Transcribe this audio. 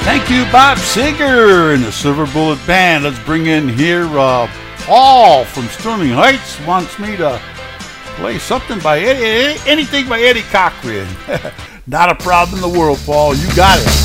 Thank you, Bob Seger and the Silver Bullet Band. Let's bring in here Paul from Sterling Heights. Wants me to play something by anything by Eddie Cochran. Not a problem in the world, Paul. You got it.